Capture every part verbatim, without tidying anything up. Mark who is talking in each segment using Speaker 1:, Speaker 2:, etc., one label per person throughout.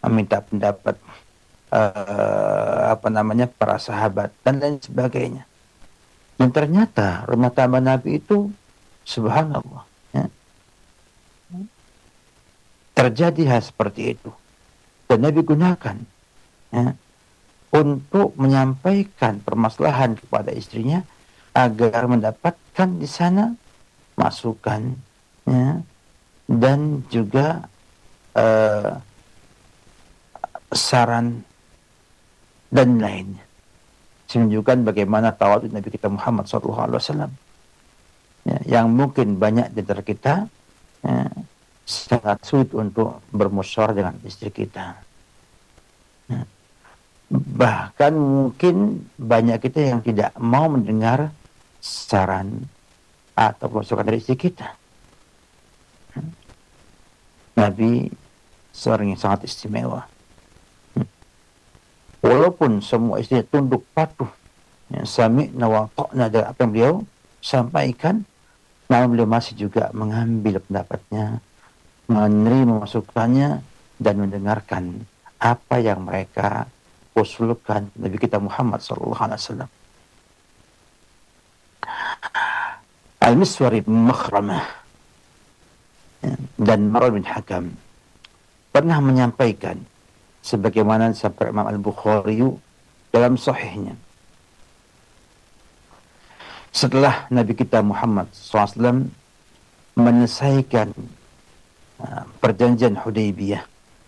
Speaker 1: meminta pendapat uh, apa namanya para sahabat dan lain sebagainya. Dan ternyata rumah tangga Nabi itu subhanallah, ya, terjadi hal seperti itu. Dan Nabi gunakan, ya, untuk menyampaikan permasalahan kepada istrinya agar mendapatkan di sana masukan, ya, dan juga uh, saran dan lainnya. Menunjukkan bagaimana tawadhu Nabi kita Muhammad shallallahu alaihi wasallam, ya, yang mungkin banyak di antara kita, ya, sangat sulit untuk bermusyawarah dengan istri kita. Ya. Bahkan mungkin banyak kita yang tidak mau mendengar saran atau masukan dari istri kita. Ya. Nabi seorang yang sangat istimewa. Walaupun semua istri tunduk patuh, ya, sami'na wa ta'na dari apa yang beliau sampaikan, namun beliau masih juga mengambil pendapatnya, menerima masukannya, dan mendengarkan apa yang mereka usulkan Nabi kita Muhammad sallallahu alaihi wasallam. Al-Miswar bin Makhramah, ya, dan Marwan bin Hakam pernah menyampaikan sebagaimana disampaikan Imam Al-Bukhari dalam sahihnya. Setelah Nabi kita Muhammad shallallahu alaihi wasallam menyelesaikan uh, perjanjian Hudaybiyah,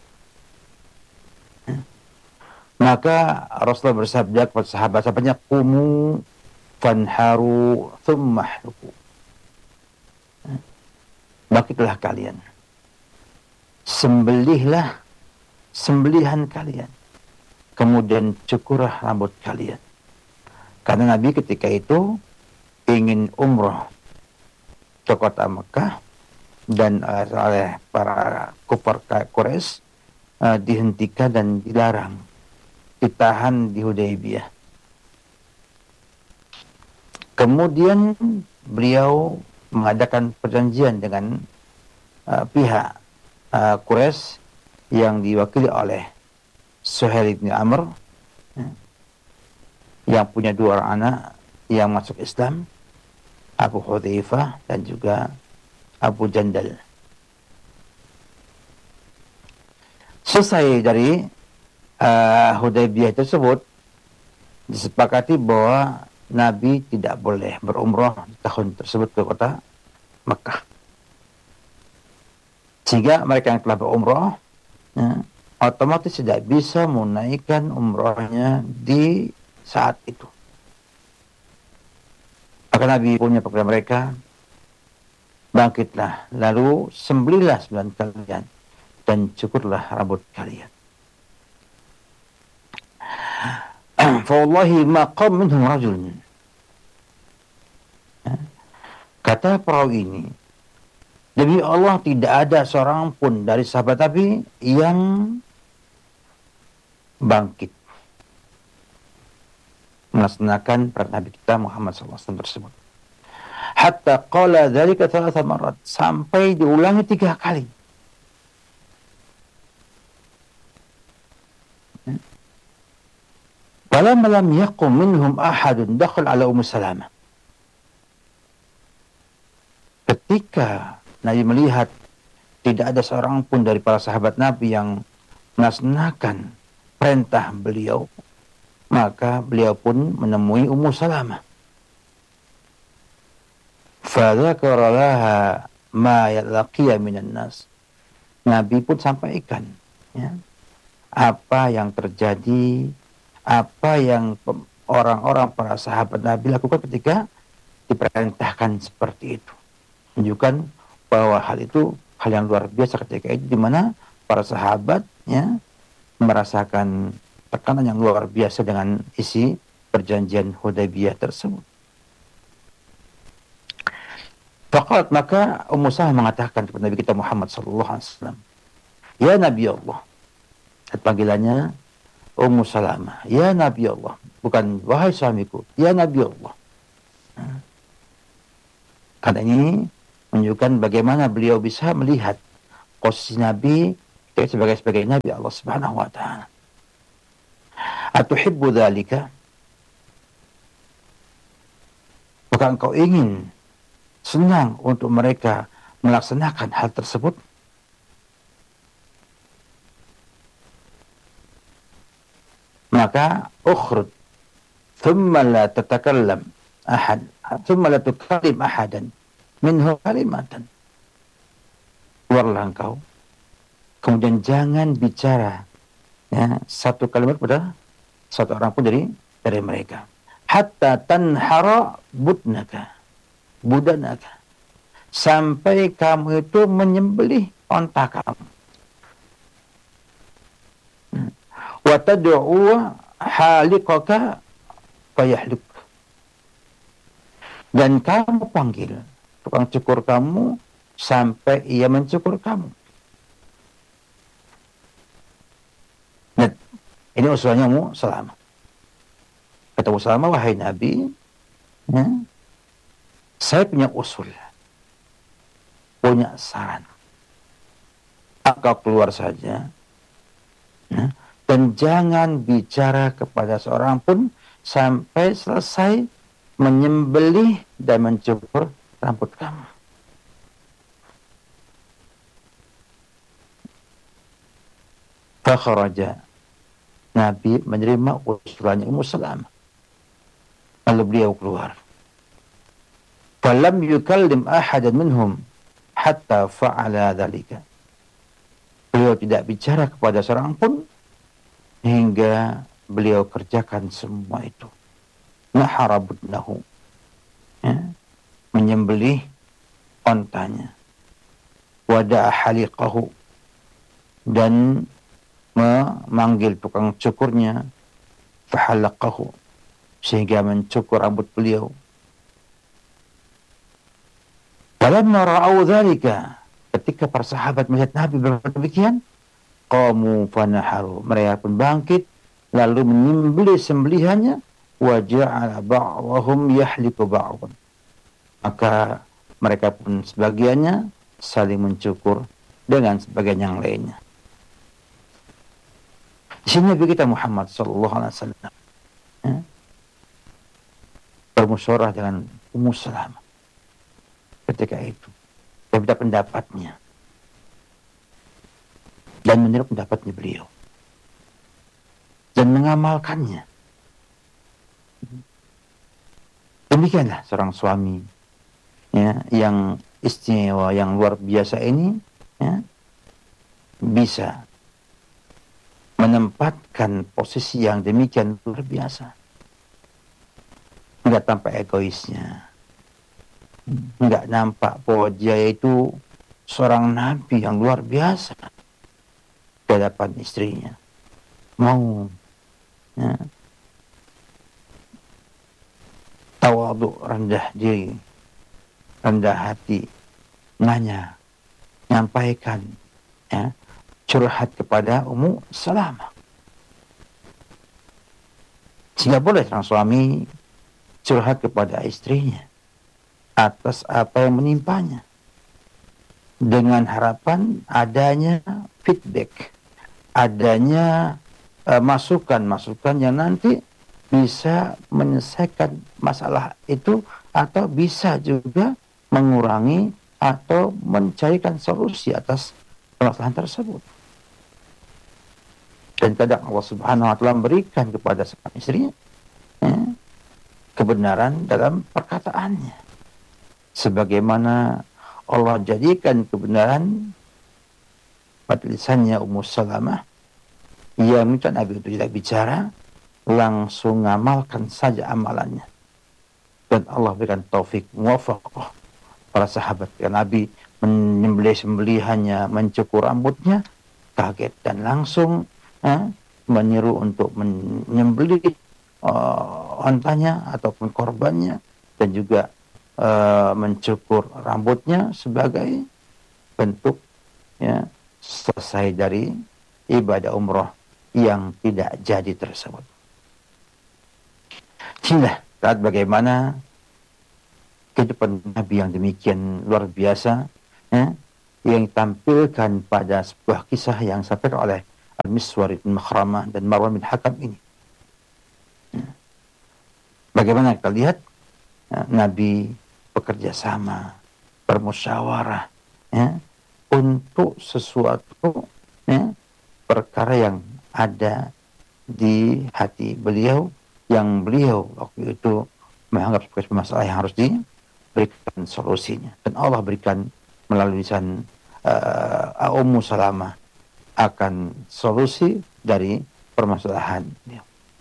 Speaker 1: uh, maka Rasulullah bersabda kepada sahabat-sahabatnya, "Qumu fanharu thumma hluku." Uh, Bangkitlah kalian, sembelihlah sembelihan kalian, kemudian cukurlah rambut kalian. Karena Nabi ketika itu ingin umrah ke kota Mekah, dan uh, oleh para kufar Quraisy uh, dihentikan dan dilarang, ditahan di Hudaybiyah. Kemudian beliau mengadakan perjanjian dengan uh, pihak uh, Quraisy yang diwakili oleh Suhail bin Amr, ya, yang punya dua orang anak yang masuk Islam, Abu Hudzaifah dan juga Abu Jandal. Selesai dari uh, Hudaybiyah tersebut, disepakati bahwa Nabi tidak boleh berumrah di tahun tersebut ke kota Mekah. Sehingga mereka yang telah berumrah, ya, otomatis tidak bisa menaikkan umrahnya di saat itu. Maka Nabi punya kepada mereka, bangkitlah, lalu sembelihlah sembilan kalian, dan cukurlah rambut kalian. Fawallahi ma qam minhum rajulun. Kata perawi ini, demi Allah tidak ada seorang pun dari sahabat Nabi yang bangkit melaksanakan perintah Nabi kita Muhammad shallallahu alaihi wasallam tersebut. Hatta qala dzalika thalatha marrat, sampai diulangi tiga kali. Falamma lam yaqum minhum ahadun dakhal ala Ummu Salamah. Ketika Nabi melihat tidak ada seorang pun dari para sahabat Nabi yang melaksanakan perintah beliau, maka beliau pun menemui Ummu Salamah. Fadzakara laha ma yalaqiya minan nas. Nabi pun sampaikan, ya, apa yang terjadi, apa yang orang-orang para sahabat Nabi lakukan ketika diperintahkan seperti itu. Menunjukkan bahwa hal itu hal yang luar biasa ketika itu, di mana para sahabat, ya, merasakan tekanan yang luar biasa dengan isi perjanjian Hudaybiyah tersebut. Faqalat, maka Ummu Salamah mengatakan kepada Nabi kita Muhammad sallallahu alaihi wasallam, "Ya Nabi Allah." Panggilannya Ummu Salamah, "Ya Nabi Allah." Bukan wahai suamiku, "Ya Nabi Allah." Karena ini menunjukkan bagaimana beliau bisa melihat posisi Nabi sebagai sebagai nabi Allah Subhanahu wa taala. Atuhibbu dzalika? Apakah engkau ingin senang untuk mereka melaksanakan hal tersebut? Maka ukhruj thumma la tatakallam ahad thumma la tukallim ahadan minhu kalimatan. Keluarlah engkau, kemudian jangan bicara ya, satu kalimat pada satu orang pun dari dari mereka. Hatta tanhara budnaka budanaka, sampai kamu itu menyembelih onta kamu. Wa tad'u haliqaka fayahluk, dan kamu panggil tukang cukur kamu sampai ia mencukur kamu. Nah, ini usulnya Ummu Salamah. Kata Ummu Salamah, wahai Nabi, ya, saya punya usul, punya saran. Engkau keluar saja, ya, dan jangan bicara kepada seorang pun sampai selesai menyembelih dan mencukur rambut kamu. Fakharaja, Nabi menerima usulannya Ummu Salamah. Lalu beliau keluar. Falam yukallim ahadan minhum hatta fa'ala dzalika. Beliau tidak bicara kepada seorang pun hingga beliau kerjakan semua itu. Nahara budnahu, ya, menyembelih ontanya. Wada'a haliqahu, dan memanggil tukang cukurnya. Fahalaqahu, sehingga mencukur rambut beliau. Falamma ra'au dzalika, ketika para sahabat melihat Nabi berbuat demikian, qamu fanaharu, mereka pun bangkit lalu menyembelih sembelihannya. Wa ja'ala ba'dhum yahliku ba'dhan, maka mereka pun sebagiannya saling mencukur dengan sebagian yang lainnya. Di sini Nabi kita Muhammad sallallahu alaihi wasallam ya, bermusyawarah dengan Ummu Salamah ketika itu, meminta pendapatnya dan meniru pendapatnya beliau dan mengamalkannya. Demikianlah seorang suami ya, yang istimewa, yang luar biasa ini ya, bisa menempatkan posisi yang demikian luar biasa, enggak tampak egoisnya, enggak nampak bahwa dia itu seorang nabi yang luar biasa di hadapan istrinya. Mau ya, tawadhu, rendah diri, rendah hati, nanya, nyampaikan ya, curhat kepada Ummu Salamah. Sehingga boleh seorang suami curhat kepada istrinya atas apa yang menimpanya, dengan harapan adanya feedback, adanya uh, masukan-masukan yang nanti bisa menyelesaikan masalah itu, atau bisa juga mengurangi atau mencarikan solusi atas permasalahan tersebut. Dan kadang Allah Subhanahu wa taala memberikan kepada sang istrinya ya, kebenaran dalam perkataannya, sebagaimana Allah jadikan kebenaran pada lisannya Ummu Salamah. Ia minta Nabi untuk tidak bicara, langsung ngamalkan saja amalannya, dan Allah berikan taufik muwafaqah para sahabat. Ya, Nabi menyembelih sembelihannya, mencukur rambutnya, kaget dan langsung eh, meniru untuk menyembelih uh, ontanya ataupun korbannya, dan juga uh, mencukur rambutnya sebagai bentuk ya, selesai dari ibadah umroh yang tidak jadi tersebut. Inilah saat bagaimana kehidupan Nabi yang demikian luar biasa ya, yang ditampilkan pada sebuah kisah yang disampaikan oleh Al-Miswar bin Makhramah dan Marwan bin Hakam ini. Bagaimana kita lihat ya, Nabi bekerja sama, bermusyawarah ya, untuk sesuatu ya, perkara yang ada di hati beliau, yang beliau waktu itu menganggap sebagai masalah yang harus diberikan solusinya. Dan Allah berikan melalui lisan uh, Ummu Salamah akan solusi dari permasalahan dia.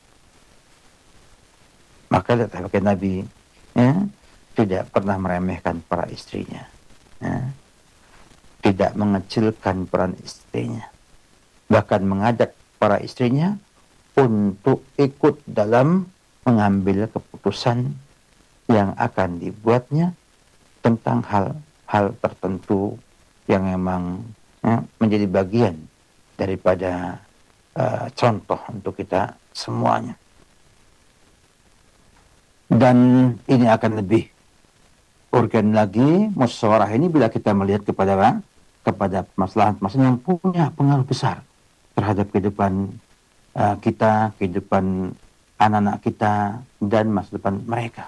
Speaker 1: Maka lihat bagaimana Nabi ya, tidak pernah meremehkan para istrinya, ya, tidak mengecilkan peran istrinya, bahkan mengajak para istrinya untuk ikut dalam mengambil keputusan yang akan dibuatnya tentang hal-hal tertentu yang memang ya, menjadi bagian daripada uh, contoh untuk kita semuanya. Dan ini akan lebih urgen lagi musyawarah ini bila kita melihat kepada apa? Kepada masalah-masalah yang punya pengaruh besar terhadap kehidupan uh, kita, kehidupan anak-anak kita, dan masa depan mereka.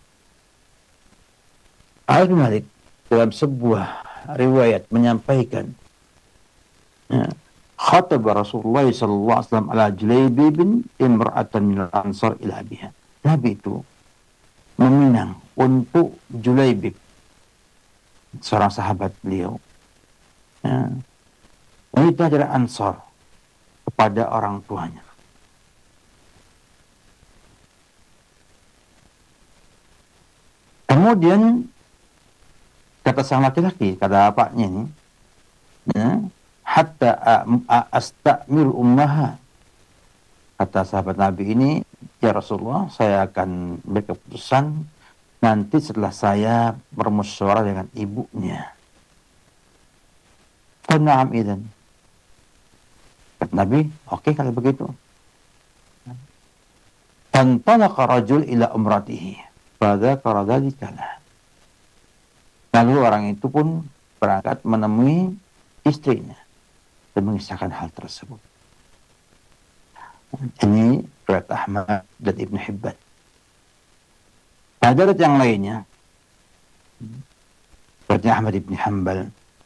Speaker 1: Al-Malik dalam sebuah riwayat menyampaikan ya, khatab Rasulullah sallallahu alaihi wasallam ala Julaibib bin imra'atan min al-ansar ila abiha. Nabi itu meminang untuk Julaibib, seorang sahabat beliau, ya, wanita dari Ansar, kepada orang tuanya. Kemudian kata sang laki-laki, kata bapaknya ini, ya, hatta astamir ummaha. Kata sahabat Nabi ini, ya Rasulullah, saya akan berkeputusan nanti setelah saya bermusyawarah dengan ibunya. Na'am idzan. Kata Nabi, oke okay, kalau begitu. Fantalaqa rajul ila umratihi. Fadzakara dzalika lah. Lalu orang itu pun berangkat menemui istrinya dan mengisahkan hal tersebut. Ini riwayat Ahmad dan Ibn Hibban. Pada riwayat yang lainnya, riwayat Ahmad Ibn Hanbal,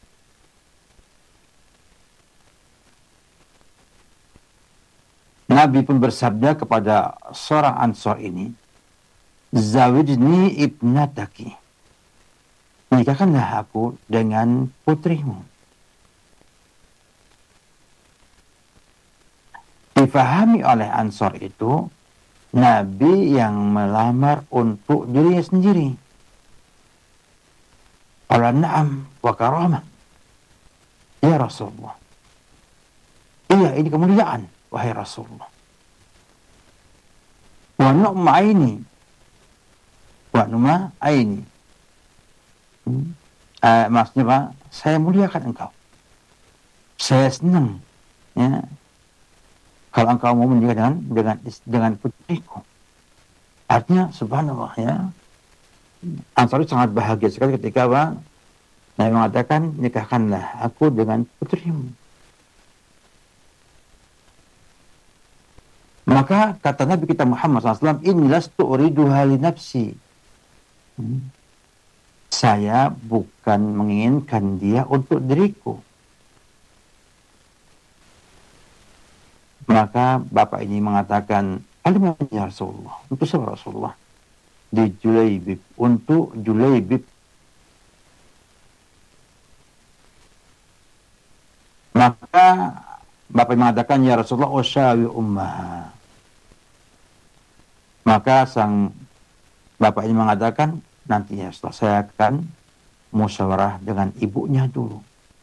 Speaker 1: Nabi pun bersabda kepada seorang Ansar ini, Zawijni ibnataki. Nikahkanlah aku dengan putrimu. Difahami oleh Ansar itu Nabi yang melamar untuk dirinya sendiri. Qala na'am wa karamah. Ya Rasulullah. Iya, ini kemuliaan, wahai Rasulullah. Wa nu'ma aini. Wa nu'ma aini. Hmm. Uh, maksudnya Pak, saya muliakan engkau. Saya senang. Ya. Kalau engkau mau menikah dengan, dengan dengan putriku. Artinya subhanallah ya. Ansari sangat bahagia sekali ketika Pak Nabi mengatakan, nikahkanlah aku dengan putrimu. Maka kata Nabi kita Muhammad shallallahu alaihi wasallam, inni lastu uriduha li nafsi. Hmm. Saya bukan menginginkan dia untuk diriku. Maka bapak ini mengatakan, Alimah ya Rasulullah, untuk siapa Rasulullah? Di Julaibib, untuk Julaibib. Maka bapak mengatakan, ya Rasulullah, usyawi ummaha. Maka sang bapak ini mengatakan, nanti ya setelah saya akan musyawarah dengan ibunya dulu.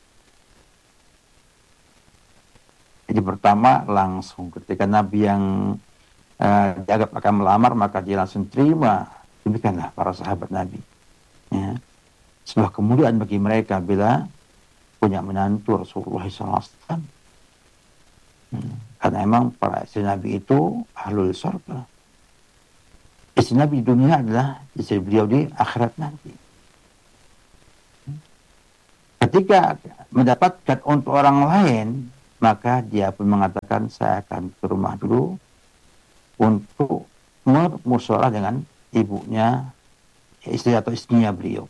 Speaker 1: Jadi pertama langsung ketika Nabi yang uh, dianggap akan melamar, maka dia langsung terima. Demikianlah para sahabat Nabi. Ya. Sebuah kemuliaan bagi mereka bila punya menantu Rasulullah shallallahu alaihi wasallam. Hmm. Karena emang para istri Nabi itu ahlul surga. Istri Nabi di dunia adalah istri beliau di akhirat nanti. Kata ketika mendapatkan untuk orang lain, maka dia pun mengatakan, saya akan ke rumah dulu untuk bermusyawarah dengan ibunya, istri atau istrinya beliau.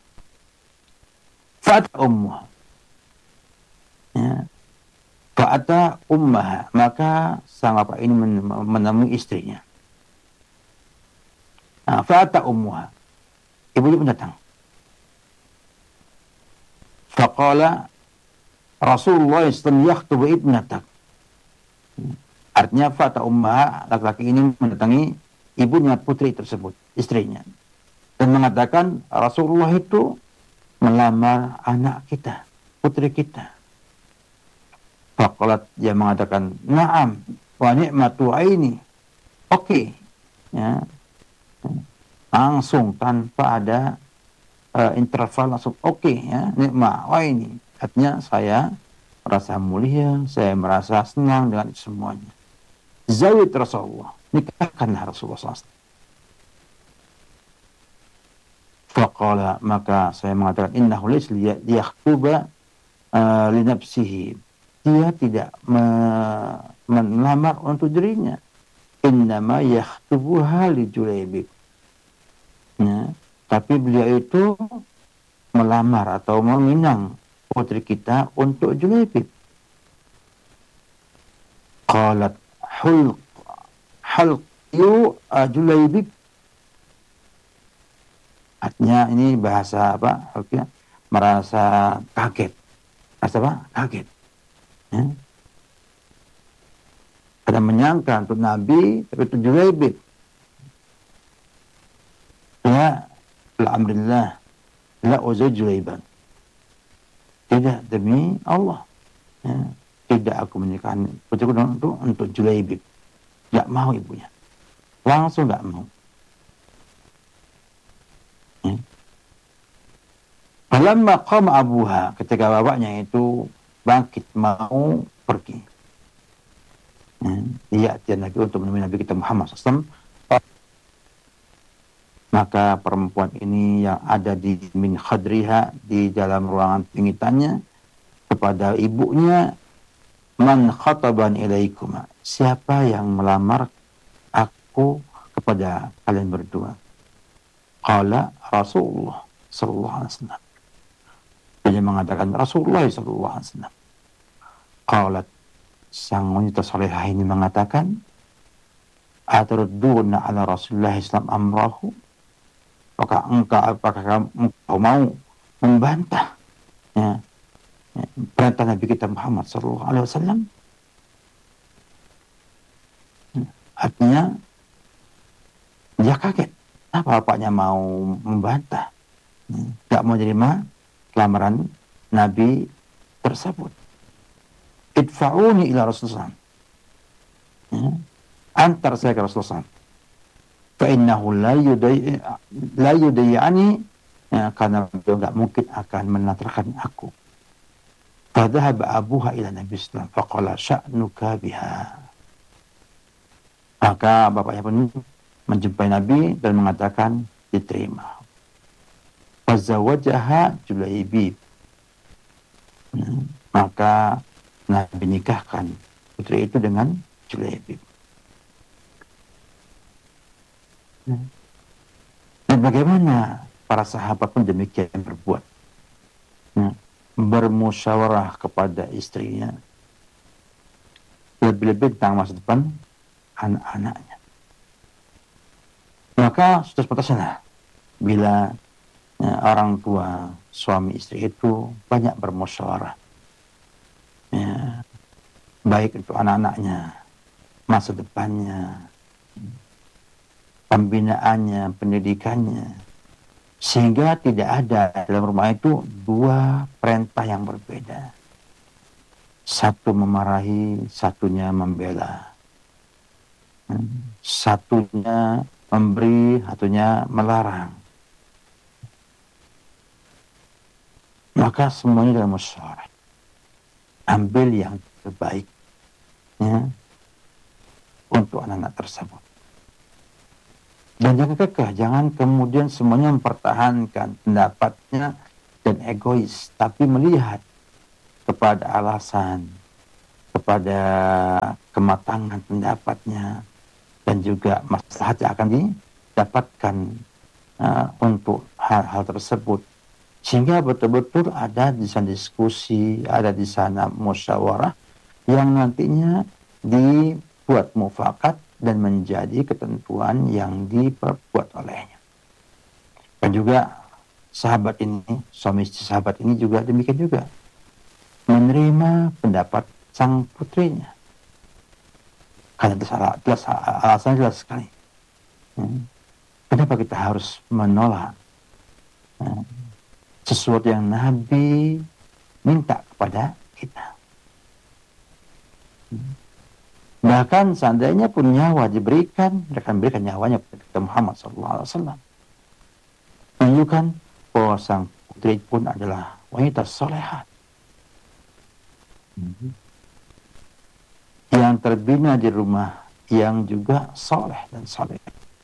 Speaker 1: Fa'ata ummuha. Ya. Fa'ata ummaha. Maka sang bapak ini menemui istrinya. Nah, Fa'ata ummuha. Ibunya pun datang. Faqala Rasulullah sallallahu alaihi wasallam yakhtubu ibnatak. Artinya fata ummaha, laki-laki ini mendatangi ibunya putri tersebut, istrinya, dan mengatakan Rasulullah itu melamar anak kita, putri kita. Faqalat, dia mengatakan, na'am wa ni'matu aini. Oke, okay. Ya. Langsung tanpa ada uh, interval, langsung oke, okay, ya, nikmat aini. Artinya saya merasa mulia, saya merasa senang dengan itu semuanya. Zawid Rasulullah, nikahkanlah Rasulullah sallallahu alaihi wasallam. Faqala, maka saya mengatakan, innahu laysa liyakhtuba uh, li nafsihi. Dia tidak me- melamar untuk dirinya. Innama yakhtubuha li Julaibib. Ya, tapi beliau itu melamar atau meminang putri kita untuk Julaibib. Qalat hulq hulq yu Julaibib. Artinya ini bahasa apa? Artinya merasa kaget. Merasa apa? Kaget. Ya. Ada menyangka untuk Nabi, tapi itu Julaibib. Ya, alhamdulillah, la uzaj Julaiban. Tidak, demi Allah. Ya, tidak aku menikahkan putriku untuk untuk Julaibib. Tidak mau ibunya. Langsung tidak mau. Ya. Falamma qama abuha, ketika bapaknya itu bangkit mau pergi. Ya, dia dia Nabi untuk menemui Nabi kita Muhammad sallallahu alaihi wasallam. Maka perempuan ini yang ada di min khadriha, di dalam ruangan pingitannya, kepada ibunya, man khataban ilaikuma, siapa yang melamar aku kepada kalian berdua? Qala Rasulullah sallallahu alaihi wasallam. Dia mengatakan Rasulullah sallallahu alaihi wasallam. Qalat, sang wanita salihah ini mengatakan, aturduna ala Rasulullah sallallahu alaihi wasallam amrahu. Apakah engkau, apakah engkau mau membantah ya, ya, perintah Nabi kita Muhammad sallallahu alaihi wasallam? Artinya dia kaget. Apa bapaknya mau membantah? Tidak mau terima lamaran Nabi tersebut. Idfa'uni ila Rasulullah. Ya, antar saya ke Rasulullah. Fa'innahu la yudai la yudayani, ya, karena beliau enggak mungkin akan menatarkan aku. Fadhahaba abuha ila Nabi sallallahu alaihi wasallam faqala sya'nuka biha. Maka bapaknya pun menjumpai Nabi dan mengatakan diterima. Fazawajaha Julaibib. Maka Nabi nikahkan putri itu dengan Julaibib. Dan bagaimana para sahabat pun demikian berbuat, ya, bermusyawarah kepada istrinya, lebih-lebih tentang masa depan anak-anaknya. Maka sudah sepatutnya bila ya, orang tua suami istri itu banyak bermusyawarah, ya, baik untuk anak-anaknya, masa depannya, pembinaannya, pendidikannya, sehingga tidak ada dalam rumah itu dua perintah yang berbeda. Satu memarahi, satunya membela. Satunya memberi, satunya melarang. Maka semuanya dalam musyawarah. Ambil yang terbaik, ya, untuk anak-anak tersebut. Dan jangan kekeh, jangan kemudian semuanya mempertahankan pendapatnya dan egois, tapi melihat kepada alasan, kepada kematangan pendapatnya, dan juga maslahat yang akan didapatkan uh, untuk hal-hal tersebut. Sehingga betul-betul ada di sana diskusi, ada di sana musyawarah yang nantinya dibuat mufakat dan menjadi ketentuan yang diperbuat olehnya. Dan juga sahabat ini, suami istri sahabat ini juga demikian juga menerima pendapat sang putrinya. Karena itu salah, jelas, alasannya jelas sekali. Hmm. Kenapa kita harus menolak hmm, sesuatu yang Nabi minta kepada kita? Hmm. Bahkan seandainya pun nyawa diberikan, mereka memberikan nyawanya kepada Muhammad shallallahu alaihi wasallam. Menunjukkan bahwa sang putri pun adalah wanita solehat. Hmm. Yang terbina di rumah, yang juga soleh dan soleh.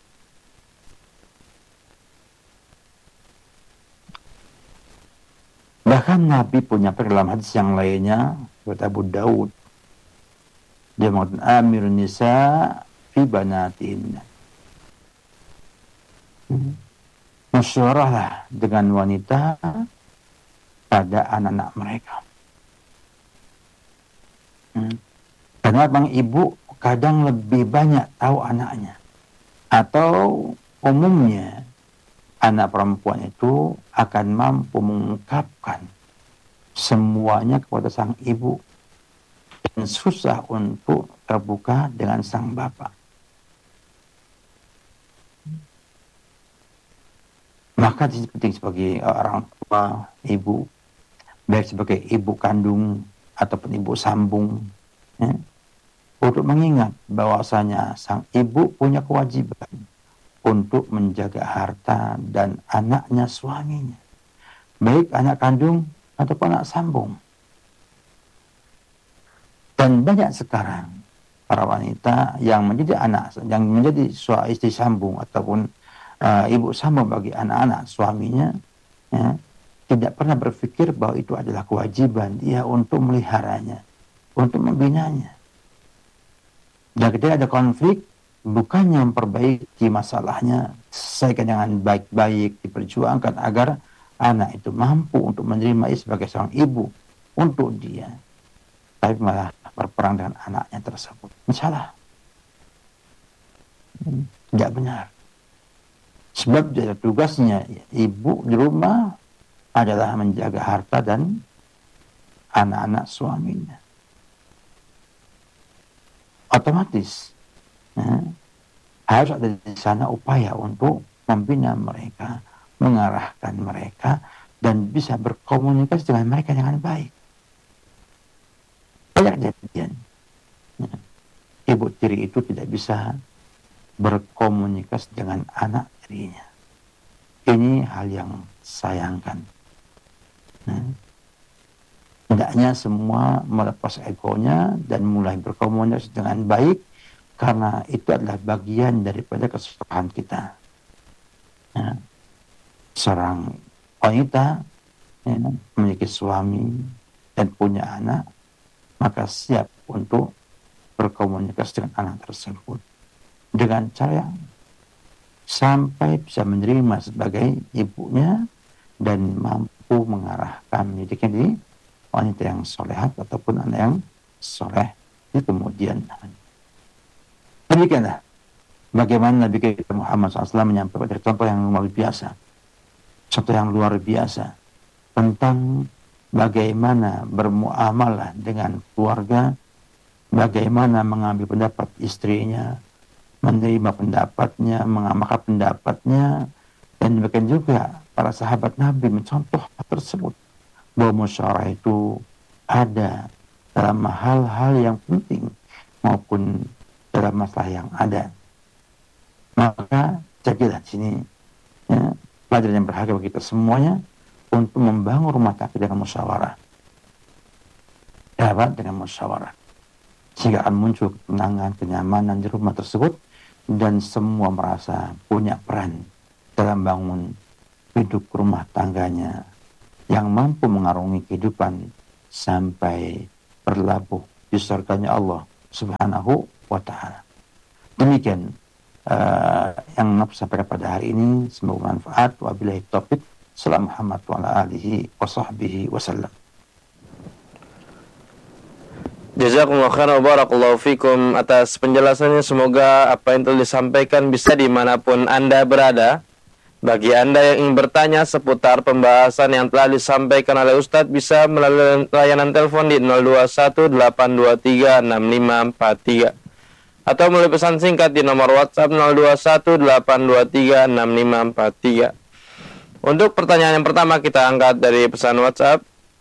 Speaker 1: Bahkan Nabi punya dalam hadis yang lainnya, kata Abu Daud, dia mengatakan Amir Nisa fi banatin. Hmm. Musyawarahlah dengan wanita pada anak-anak mereka. Hmm. Karena bang ibu kadang lebih banyak tahu anaknya. Atau umumnya anak perempuan itu akan mampu mengungkapkan semuanya kepada sang ibu. Dan susah untuk terbuka dengan sang bapak. Maka ini penting sebagai orang tua, ibu, baik sebagai ibu kandung ataupun ibu sambung, ya, untuk mengingat bahwasanya sang ibu punya kewajiban untuk menjaga harta dan anaknya suaminya, baik anak kandung ataupun anak sambung. Dan banyak sekarang para wanita yang menjadi anak, yang menjadi suami istri sambung ataupun uh, ibu sambung bagi anak-anak suaminya, ya, tidak pernah berpikir bahwa itu adalah kewajiban dia untuk meliharanya, untuk membinanya. Dan ketika ada konflik, bukannya memperbaiki masalahnya, selesaikan dengan baik-baik, diperjuangkan agar anak itu mampu untuk menerima sebagai seorang ibu untuk dia, tapi malah berperang dengan anaknya tersebut. Salah. Tidak benar. Sebab tugasnya ibu di rumah adalah menjaga harta dan anak-anak suaminya. Otomatis ya, harus ada di sana upaya untuk membina mereka, mengarahkan mereka, dan bisa berkomunikasi dengan mereka dengan baik. Banyak kejadian ya, ibu tiri itu tidak bisa berkomunikasi dengan anak tirinya. Ini hal yang sayangkan. Nah, hendaknya semua melepas egonya dan mulai berkomunikasi dengan baik, karena itu adalah bagian daripada kesetaraan kita. Nah, seorang wanita ya, memiliki suami dan punya anak, maka siap untuk berkomunikasi dengan anak tersebut dengan cara yang sampai bisa menerima sebagai ibunya dan mampu mengarahkan mendidik di wanita yang solehat ataupun anak yang soleh di kemudian hari. Demikianlah bagaimana Nabi kita Muhammad shallallahu alaihi wasallam menyampaikan contoh yang luar biasa, contoh yang luar biasa tentang bagaimana bermuamalah dengan keluarga, bagaimana mengambil pendapat istrinya, menerima pendapatnya, mengamalkan pendapatnya, dan demikian juga para sahabat Nabi mencontoh hal tersebut, bahwa musyawarah itu ada dalam hal-hal yang penting maupun dalam masalah yang ada. Maka jadilah di sini ya, pelajaran yang berharga bagi kita semuanya untuk membangun rumah tangga dengan musyawarah. Dapat dengan musyawarah, sehingga akan muncul ketenangan, kenyamanan di rumah tersebut, dan semua merasa punya peran dalam bangun hidup rumah tangganya yang mampu mengarungi kehidupan sampai berlabuh di surganya Allah Subhanahu wa ta'ala. Demikian uh, yang saya sampaikan pada hari ini, semoga manfaat. Wabillahi taufiq. Salam Muhammad wa ala alihi wa sahbihi wasallam.
Speaker 2: Jazakumullah khairan wa barakallahu fikum atas penjelasannya. Semoga apa yang telah disampaikan bisa dimanapun Anda berada. Bagi Anda yang ingin bertanya seputar pembahasan yang telah disampaikan oleh Ustadz, bisa melalui layanan telepon di nol dua satu delapan dua tiga enam lima empat tiga atau melalui pesan singkat di nomor WhatsApp nol dua satu delapan dua tiga enam lima empat tiga. Untuk pertanyaan yang pertama kita angkat dari pesan WhatsApp.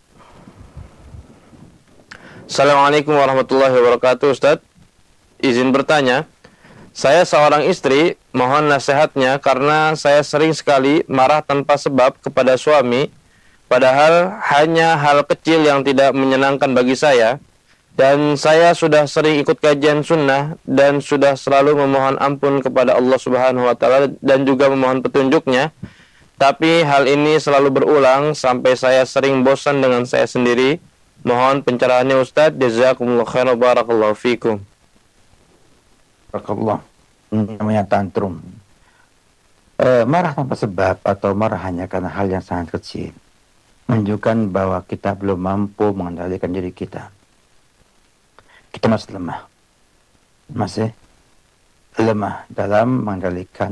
Speaker 2: Assalamualaikum warahmatullahi wabarakatuh, Ustadz. Izin bertanya, saya seorang istri, mohon nasihatnya karena saya sering sekali marah tanpa sebab kepada suami, padahal hanya hal kecil yang tidak menyenangkan bagi saya, dan saya sudah sering ikut kajian sunnah dan sudah selalu memohon ampun kepada Allah Subhanahu wa ta'ala dan juga memohon petunjuknya, tapi hal ini selalu berulang sampai saya sering bosan dengan saya sendiri. Mohon pencerahannya Ustadz. Jazakumullah khairan barakallahu fikum.
Speaker 1: Barakallah. Ini namanya tantrum. E, marah tanpa sebab atau marah hanya karena hal yang sangat kecil menunjukkan bahwa kita belum mampu mengendalikan diri kita. Kita masih lemah. Masih lemah dalam mengendalikan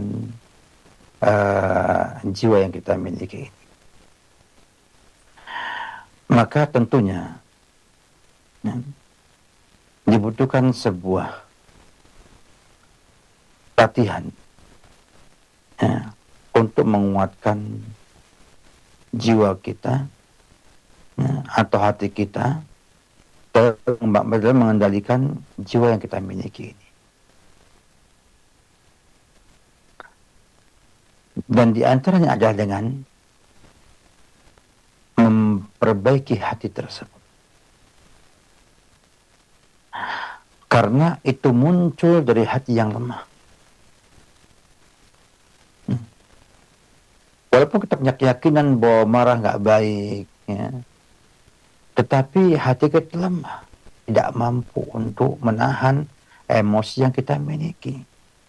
Speaker 1: uh, jiwa yang kita miliki. Maka tentunya ya, dibutuhkan sebuah latihan ya, untuk menguatkan jiwa kita ya, atau hati kita dalam mengendalikan jiwa yang kita miliki ini. Dan di antaranya adalah dengan memperbaiki hati tersebut. Karena itu muncul dari hati yang lemah. Hmm. Walaupun kita punya keyakinan bahwa marah nggak baik, ya, tetapi hati kita lemah, tidak mampu untuk menahan emosi yang kita miliki.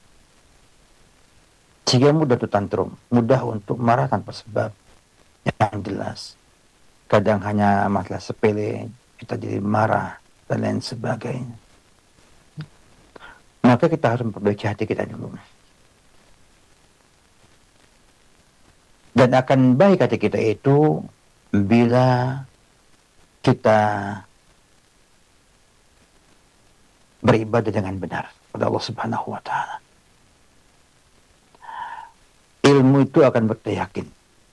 Speaker 1: Sehingga mudah untuk tantrum, mudah untuk marah tanpa sebab yang jelas. Kadang hanya masalah sepele, kita jadi marah, dan lain sebagainya. Maka kita harus memperbaiki hati kita dulu. Dan akan baik hati kita itu bila kita beribadah dengan benar kepada Allah Subhanahu wa ta'ala. Ilmu itu akan berkeyakin.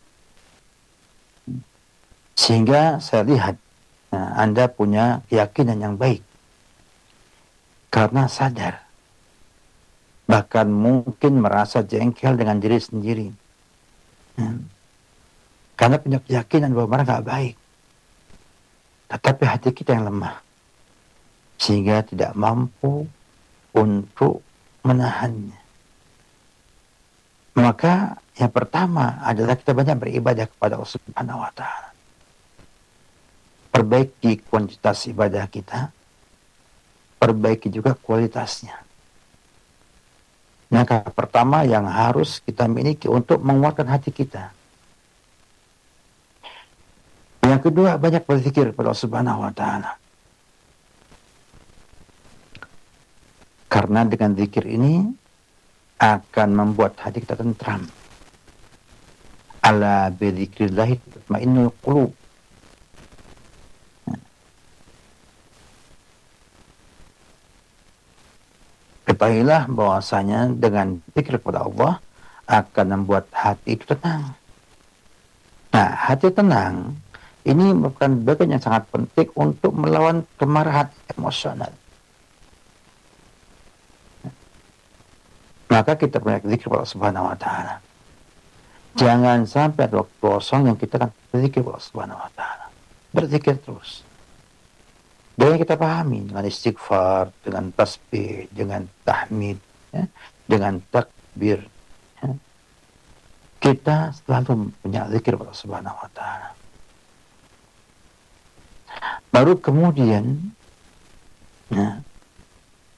Speaker 1: Sehingga saya lihat nah, Anda punya keyakinan yang baik. Karena sadar. Bahkan mungkin merasa jengkel dengan diri sendiri. Hmm. Karena punya keyakinan bahwa mereka gak baik. Tetapi hati kita yang lemah. Sehingga tidak mampu untuk menahannya. Maka yang pertama adalah kita banyak beribadah kepada Allah Subhanahu wa ta'ala. Perbaiki kuantitas ibadah kita, perbaiki juga kualitasnya. Maka pertama yang harus kita miliki untuk menguatkan hati kita. Yang kedua, banyak berzikir kepada Allah Subhanahu wa ta'ala. Karena dengan zikir ini akan membuat hati kita tentram. Ala bi dzikrillah tatma'innul qulub. Ketahuilah bahwasanya dengan zikir kepada Allah akan membuat hati itu tenang. Nah, hati tenang ini merupakan bagian yang sangat penting untuk melawan kemarahan emosional. Maka kita punya zikir kepada Allah Subhanahu wa ta'ala. Jangan sampai ada waktu kosong yang kita akan berzikir kepada Allah Subhanahu wa ta'ala. Berzikir terus. Dan yang kita pahami dengan istighfar, dengan tasbih, dengan tahmid, ya, dengan takbir. Ya. Kita selalu punya zikir kepada Allah Subhanahu wa ta'ala. baru kemudian, nah,